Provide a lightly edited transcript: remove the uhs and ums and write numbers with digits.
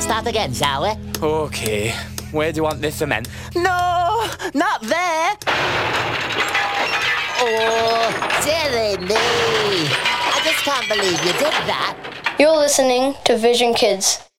Let's start again, shall we? Okay. Where do you want this cement? No, not there. Oh, silly me. I just can't believe you did that. You're listening to Vision Kids.